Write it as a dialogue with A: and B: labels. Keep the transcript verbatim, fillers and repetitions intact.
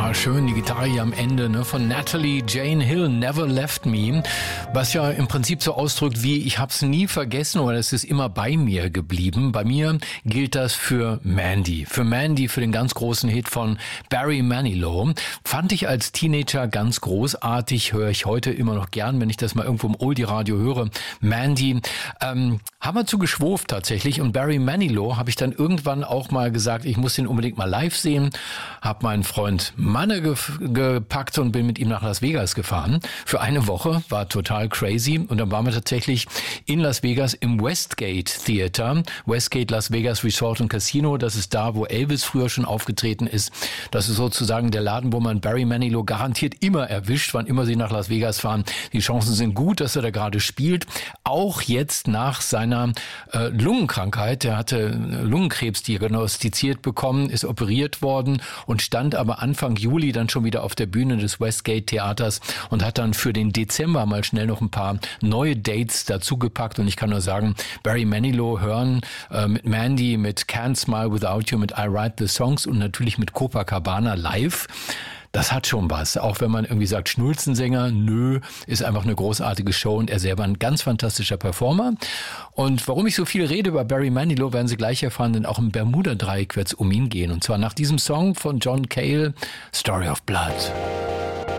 A: Ja, schön, die Gitarre hier am Ende, ne, von Natalie Jane Hill, Never Left Me, was ja im Prinzip so ausdrückt wie, ich hab's nie vergessen oder es ist immer bei mir geblieben. Bei mir gilt das für Mandy. Für Mandy, für den ganz großen Hit von Barry Manilow. Fand ich als Teenager ganz großartig, höre ich heute immer noch gern, wenn ich das mal irgendwo im Oldie-Radio höre. Mandy, ähm, haben wir zu geschwurft tatsächlich, und Barry Manilow habe ich dann irgendwann auch mal gesagt, ich muss den unbedingt mal live sehen, habe meinen Freund Manne ge- gepackt und bin mit ihm nach Las Vegas gefahren. Für eine Woche, war total crazy, und dann waren wir tatsächlich in Las Vegas im Westgate Theater, Westgate Las Vegas Resort und Casino, das ist da, wo Elvis früher schon aufgetreten ist. Das ist sozusagen der Laden, wo man Barry Manilow garantiert immer erwischt, wann immer sie nach Las Vegas fahren. Die Chancen sind gut, dass er da gerade spielt, auch jetzt nach seiner äh, Lungenkrankheit. Er hatte Lungenkrebs diagnostiziert bekommen, ist operiert worden und stand aber Anfang Juli dann schon wieder auf der Bühne des Westgate Theaters und hat dann für den Dezember mal schnell noch ein paar neue Dates dazugepackt. Und ich kann nur sagen, Barry Manilow hören äh, mit Mandy, mit Can't Smile Without You, mit I Write the Songs und natürlich mit Copacabana live. Das hat schon was. Auch wenn man irgendwie sagt, Schnulzensänger, nö, ist einfach eine großartige Show, und er selber ein ganz fantastischer Performer. Und warum ich so viel rede über Barry Manilow, werden Sie gleich erfahren, denn auch im Bermuda-Dreieck wird es um ihn gehen. Und zwar nach diesem Song von John Cale, Story of Blood.